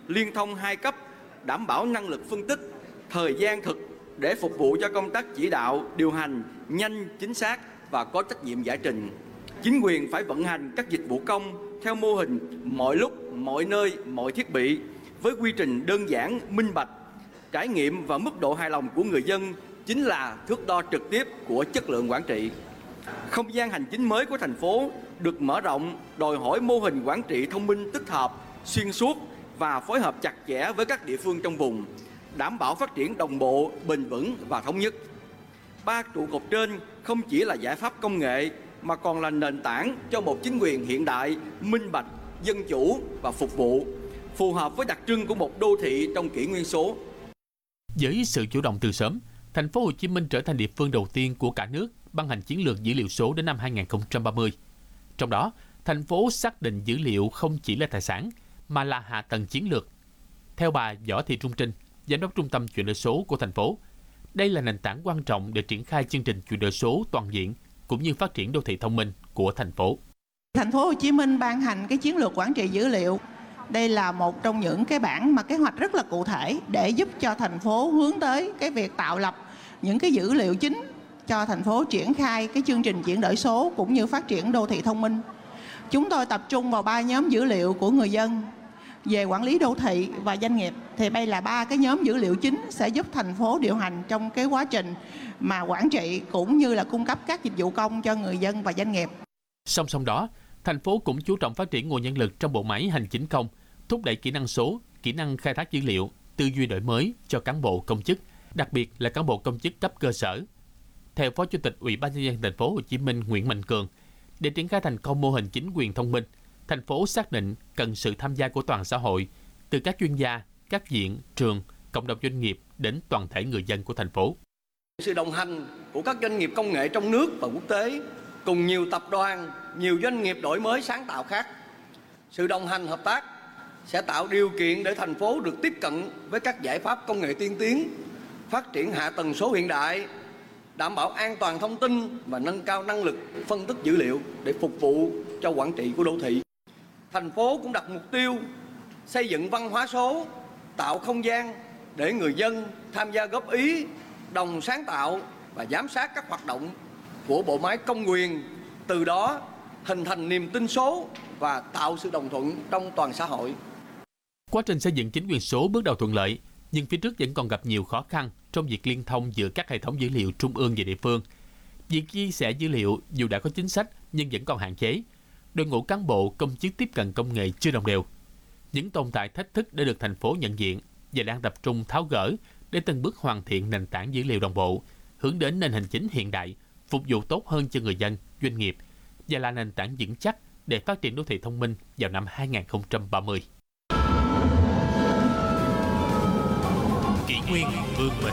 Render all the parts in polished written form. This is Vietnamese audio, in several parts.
liên thông hai cấp, đảm bảo năng lực phân tích, thời gian thực để phục vụ cho công tác chỉ đạo, điều hành nhanh, chính xác và có trách nhiệm giải trình. Chính quyền phải vận hành các dịch vụ công theo mô hình mọi lúc, mọi nơi, mọi thiết bị với quy trình đơn giản, minh bạch. Trải nghiệm và mức độ hài lòng của người dân chính là thước đo trực tiếp của chất lượng quản trị. Không gian hành chính mới của thành phố được mở rộng, đòi hỏi mô hình quản trị thông minh tích hợp, xuyên suốt và phối hợp chặt chẽ với các địa phương trong vùng, đảm bảo phát triển đồng bộ, bền vững và thống nhất. Ba trụ cột trên không chỉ là giải pháp công nghệ mà còn là nền tảng cho một chính quyền hiện đại, minh bạch, dân chủ và phục vụ, phù hợp với đặc trưng của một đô thị trong kỷ nguyên số. Với sự chủ động từ sớm, thành phố Hồ Chí Minh trở thành địa phương đầu tiên của cả nước ban hành chiến lược dữ liệu số đến năm 2030. Trong đó, thành phố xác định dữ liệu không chỉ là tài sản mà là hạ tầng chiến lược. Theo bà Võ Thị Trung Trinh, Giám đốc Trung tâm Chuyển đổi số của thành phố, đây là nền tảng quan trọng để triển khai chương trình chuyển đổi số toàn diện cũng như phát triển đô thị thông minh của thành phố. Thành phố Hồ Chí Minh ban hành cái chiến lược quản trị dữ liệu. Đây là một trong những cái bản mà kế hoạch rất là cụ thể để giúp cho thành phố hướng tới cái việc tạo lập những cái dữ liệu chính cho thành phố triển khai cái chương trình chuyển đổi số cũng như phát triển đô thị thông minh. Chúng tôi tập trung vào 3 nhóm dữ liệu của người dân về quản lý đô thị và doanh nghiệp. Thì đây là 3 cái nhóm dữ liệu chính sẽ giúp thành phố điều hành trong cái quá trình mà quản trị cũng như là cung cấp các dịch vụ công cho người dân và doanh nghiệp. Song song đó, thành phố cũng chú trọng phát triển nguồn nhân lực trong bộ máy hành chính công, thúc đẩy kỹ năng số, kỹ năng khai thác dữ liệu, tư duy đổi mới cho cán bộ công chức, đặc biệt là cán bộ công chức cấp cơ sở. Theo Phó Chủ tịch Ủy ban nhân dân thành phố Hồ Chí Minh Nguyễn Mạnh Cường, để triển khai thành công mô hình chính quyền thông minh, thành phố xác định cần sự tham gia của toàn xã hội, từ các chuyên gia, các viện, trường, cộng đồng doanh nghiệp đến toàn thể người dân của thành phố. Sự đồng hành của các doanh nghiệp công nghệ trong nước và quốc tế cùng nhiều tập đoàn, nhiều doanh nghiệp đổi mới sáng tạo khác. Sự đồng hành hợp tác sẽ tạo điều kiện để thành phố được tiếp cận với các giải pháp công nghệ tiên tiến, phát triển hạ tầng số hiện đại, đảm bảo an toàn thông tin và nâng cao năng lực phân tích dữ liệu để phục vụ cho quản trị của đô thị. Thành phố cũng đặt mục tiêu xây dựng văn hóa số, tạo không gian để người dân tham gia góp ý, đồng sáng tạo và giám sát các hoạt động của bộ máy công quyền, từ đó hình thành niềm tin số và tạo sự đồng thuận trong toàn xã hội. Quá trình xây dựng chính quyền số bước đầu thuận lợi, nhưng phía trước vẫn còn gặp nhiều khó khăn trong việc liên thông giữa các hệ thống dữ liệu trung ương và địa phương. Việc chia sẻ dữ liệu dù đã có chính sách nhưng vẫn còn hạn chế. Đội ngũ cán bộ công chức tiếp cận công nghệ chưa đồng đều. Những tồn tại thách thức đã được thành phố nhận diện và đang tập trung tháo gỡ để từng bước hoàn thiện nền tảng dữ liệu đồng bộ, hướng đến nền hành chính hiện đại, phục vụ tốt hơn cho người dân, doanh nghiệp và là nền tảng vững chắc để phát triển đô thị thông minh vào năm 2030. Kỷ nguyên vươn mình.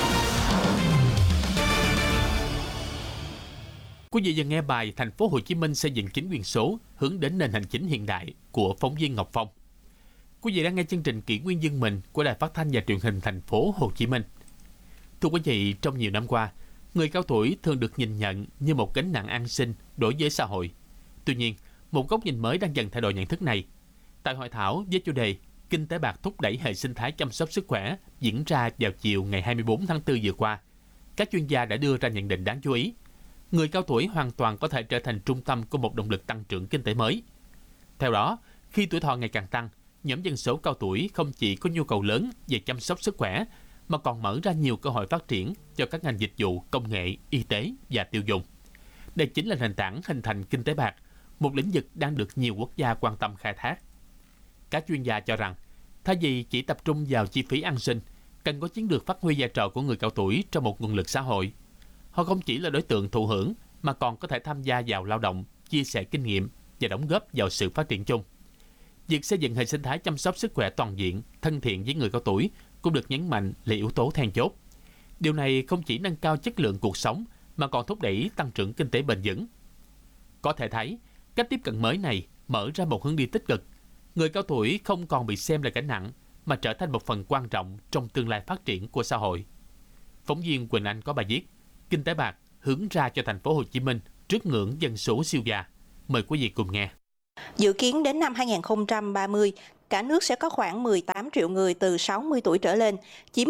Quý vị vừa nghe bài Thành phố Hồ Chí Minh xây dựng chính quyền số hướng đến nền hành chính hiện đại của phóng viên Ngọc Phong. Quý vị đang nghe chương trình Kỷ nguyên vươn mình của Đài Phát thanh và Truyền hình Thành phố Hồ Chí Minh. Thưa quý vị, trong nhiều năm qua, người cao tuổi thường được nhìn nhận như một gánh nặng an sinh đối với xã hội. Tuy nhiên, một góc nhìn mới đang dần thay đổi nhận thức này. Tại hội thảo với chủ đề Kinh tế bạc thúc đẩy hệ sinh thái chăm sóc sức khỏe diễn ra vào chiều ngày 24 tháng 4 vừa qua, các chuyên gia đã đưa ra nhận định đáng chú ý. Người cao tuổi hoàn toàn có thể trở thành trung tâm của một động lực tăng trưởng kinh tế mới. Theo đó, khi tuổi thọ ngày càng tăng, nhóm dân số cao tuổi không chỉ có nhu cầu lớn về chăm sóc sức khỏe, mà còn mở ra nhiều cơ hội phát triển cho các ngành dịch vụ, công nghệ, y tế và tiêu dùng. Đây chính là nền tảng hình thành kinh tế bạc, một lĩnh vực đang được nhiều quốc gia quan tâm khai thác. Các chuyên gia cho rằng, thay vì chỉ tập trung vào chi phí an sinh, cần có chiến lược phát huy vai trò của người cao tuổi trong một nguồn lực xã hội. Họ không chỉ là đối tượng thụ hưởng, mà còn có thể tham gia vào lao động, chia sẻ kinh nghiệm và đóng góp vào sự phát triển chung. Việc xây dựng hệ sinh thái chăm sóc sức khỏe toàn diện, thân thiện với người cao tuổi cũng được nhấn mạnh là yếu tố then chốt. Điều này không chỉ nâng cao chất lượng cuộc sống, mà còn thúc đẩy tăng trưởng kinh tế bền vững. Có thể thấy, cách tiếp cận mới này mở ra một hướng đi tích cực. Người cao tuổi không còn bị xem là gánh nặng, mà trở thành một phần quan trọng trong tương lai phát triển của xã hội. Phóng viên Quỳnh Anh có bài viết Kinh tế bạc hướng ra cho thành phố Hồ Chí Minh trước ngưỡng dân số siêu già. Mời quý vị cùng nghe. Dự kiến đến năm 2030, cả nước sẽ có khoảng 18 triệu người từ 60 tuổi trở lên, chiếm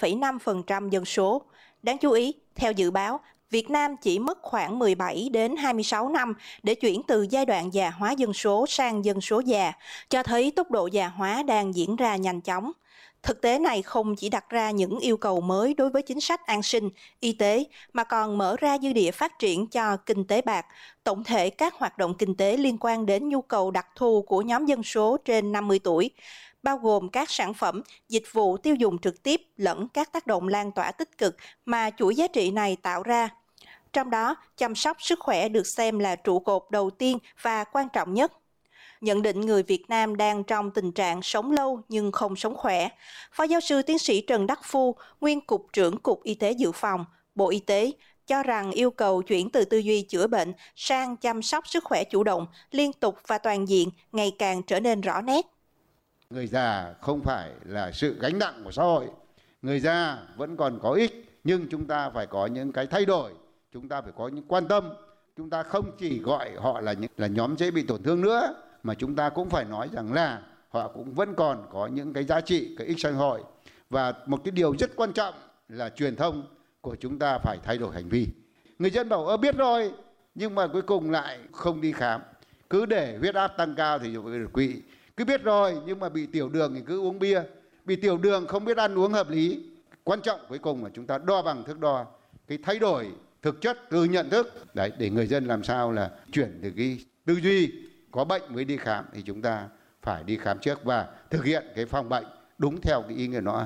17,5% dân số. Đáng chú ý, theo dự báo, Việt Nam chỉ mất khoảng 17 đến 26 năm để chuyển từ giai đoạn già hóa dân số sang dân số già, cho thấy tốc độ già hóa đang diễn ra nhanh chóng. Thực tế này không chỉ đặt ra những yêu cầu mới đối với chính sách an sinh, y tế, mà còn mở ra dư địa phát triển cho kinh tế bạc, tổng thể các hoạt động kinh tế liên quan đến nhu cầu đặc thù của nhóm dân số trên 50 tuổi, bao gồm các sản phẩm, dịch vụ tiêu dùng trực tiếp lẫn các tác động lan tỏa tích cực mà chuỗi giá trị này tạo ra. Trong đó, chăm sóc sức khỏe được xem là trụ cột đầu tiên và quan trọng nhất. Nhận định người Việt Nam đang trong tình trạng sống lâu nhưng không sống khỏe, Phó giáo sư tiến sĩ Trần Đắc Phu, nguyên Cục trưởng Cục Y tế Dự phòng, Bộ Y tế, cho rằng yêu cầu chuyển từ tư duy chữa bệnh sang chăm sóc sức khỏe chủ động, liên tục và toàn diện ngày càng trở nên rõ nét. Người già không phải là sự gánh nặng của xã hội. Người già vẫn còn có ích, nhưng chúng ta phải có những cái thay đổi, chúng ta phải có những quan tâm. Chúng ta không chỉ gọi họ là nhóm dễ bị tổn thương nữa, mà chúng ta cũng phải nói rằng là họ cũng vẫn còn có những cái giá trị, cái ích xã hội. Và một cái điều rất quan trọng là truyền thông của chúng ta phải thay đổi hành vi. Người dân bảo biết rồi, nhưng mà cuối cùng lại không đi khám. Cứ để huyết áp tăng cao thì đột quỵ. Cứ biết rồi, nhưng mà bị tiểu đường thì cứ uống bia. Bị tiểu đường không biết ăn uống hợp lý. Quan trọng cuối cùng là chúng ta đo bằng thước đo. Cái thay đổi thực chất từ nhận thức. Đấy, để người dân làm sao là chuyển từ cái tư duy có bệnh mới đi khám, thì chúng ta phải đi khám trước và thực hiện cái phòng bệnh đúng theo cái ý nghĩa nó.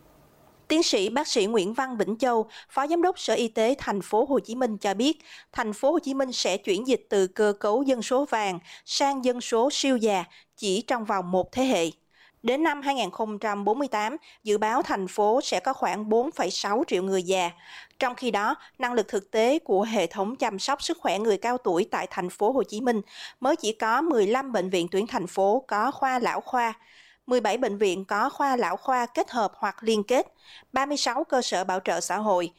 Tiến sĩ bác sĩ Nguyễn Văn Vĩnh Châu, Phó Giám đốc Sở Y tế Thành phố Hồ Chí Minh cho biết, Thành phố Hồ Chí Minh sẽ chuyển dịch từ cơ cấu dân số vàng sang dân số siêu già chỉ trong vòng một thế hệ. Đến năm 2048, dự báo thành phố sẽ có khoảng 4,6 triệu người già. Trong khi đó, năng lực thực tế của hệ thống chăm sóc sức khỏe người cao tuổi tại Thành phố Hồ Chí Minh mới chỉ có 15 bệnh viện tuyến thành phố có khoa lão khoa, 17 bệnh viện có khoa lão khoa kết hợp hoặc liên kết, 36 cơ sở bảo trợ xã hội,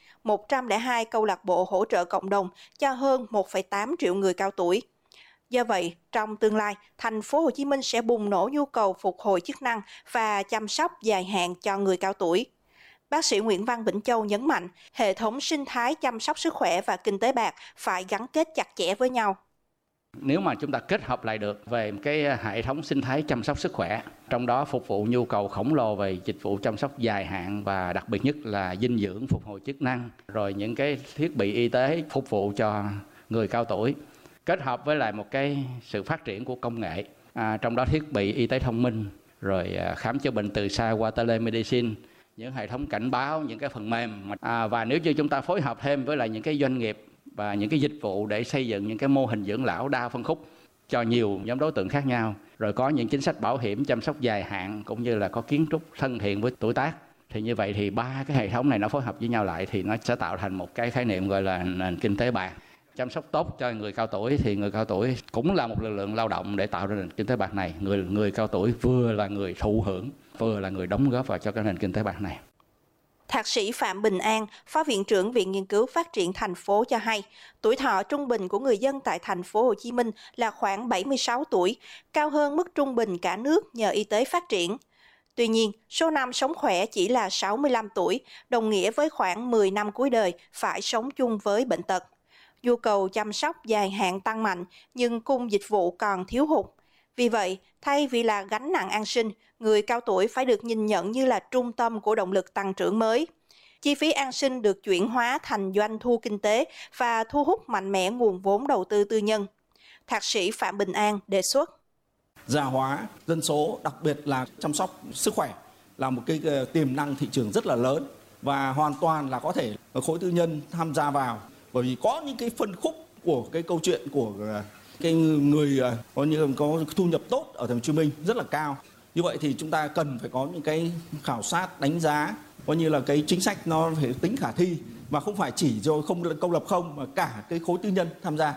102 câu lạc bộ hỗ trợ cộng đồng cho hơn 1,8 triệu người cao tuổi. Do vậy, trong tương lai, Thành phố Hồ Chí Minh sẽ bùng nổ nhu cầu phục hồi chức năng và chăm sóc dài hạn cho người cao tuổi. Bác sĩ Nguyễn Văn Vĩnh Châu nhấn mạnh, hệ thống sinh thái chăm sóc sức khỏe và kinh tế bạc phải gắn kết chặt chẽ với nhau. Nếu mà chúng ta kết hợp lại được về cái hệ thống sinh thái chăm sóc sức khỏe, trong đó phục vụ nhu cầu khổng lồ về dịch vụ chăm sóc dài hạn và đặc biệt nhất là dinh dưỡng, phục hồi chức năng, rồi những cái thiết bị y tế phục vụ cho người cao tuổi, kết hợp với lại một cái sự phát triển của công nghệ, trong đó thiết bị y tế thông minh, rồi khám chữa bệnh từ xa qua telemedicine, những hệ thống cảnh báo, những cái phần mềm, và nếu như chúng ta phối hợp thêm với lại những cái doanh nghiệp và những cái dịch vụ để xây dựng những cái mô hình dưỡng lão đa phân khúc cho nhiều nhóm đối tượng khác nhau, rồi có những chính sách bảo hiểm chăm sóc dài hạn cũng như là có kiến trúc thân thiện với tuổi tác, thì như vậy thì ba cái hệ thống này nó phối hợp với nhau lại thì nó sẽ tạo thành một cái khái niệm gọi là nền kinh tế bạc. Chăm sóc tốt cho người cao tuổi thì người cao tuổi cũng là một lực lượng lao động để tạo ra nền kinh tế bạc này. Người cao tuổi vừa là người thụ hưởng, vừa là người đóng góp vào cho cái nền kinh tế bạc này. Thạc sĩ Phạm Bình An, Phó Viện trưởng Viện Nghiên cứu Phát triển thành phố cho hay, tuổi thọ trung bình của người dân tại Thành phố Hồ Chí Minh là khoảng 76 tuổi, cao hơn mức trung bình cả nước nhờ y tế phát triển. Tuy nhiên, số năm sống khỏe chỉ là 65 tuổi, đồng nghĩa với khoảng 10 năm cuối đời phải sống chung với bệnh tật. Nhu cầu chăm sóc dài hạn tăng mạnh, nhưng cung dịch vụ còn thiếu hụt. Vì vậy, thay vì là gánh nặng an sinh, người cao tuổi phải được nhìn nhận như là trung tâm của động lực tăng trưởng mới. Chi phí an sinh được chuyển hóa thành doanh thu kinh tế và thu hút mạnh mẽ nguồn vốn đầu tư tư nhân. Thạc sĩ Phạm Bình An đề xuất. Già hóa dân số, đặc biệt là chăm sóc sức khỏe, là một cái tiềm năng thị trường rất là lớn và hoàn toàn là có thể khối tư nhân tham gia vào. Bởi vì có những cái phân khúc của cái câu chuyện của cái người có thu nhập tốt ở Thành phố Hồ Chí Minh rất là cao. Như vậy thì chúng ta cần phải có những cái khảo sát, đánh giá, coi như là cái chính sách nó phải tính khả thi mà không phải chỉ do không công lập không mà cả cái khối tư nhân tham gia.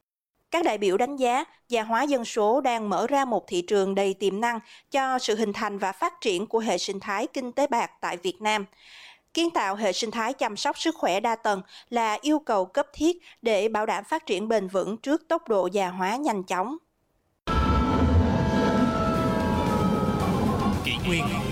Các đại biểu đánh giá, già hóa dân số đang mở ra một thị trường đầy tiềm năng cho sự hình thành và phát triển của hệ sinh thái kinh tế bạc tại Việt Nam. Kiến tạo hệ sinh thái chăm sóc sức khỏe đa tầng là yêu cầu cấp thiết để bảo đảm phát triển bền vững trước tốc độ già hóa nhanh chóng. Nguyên.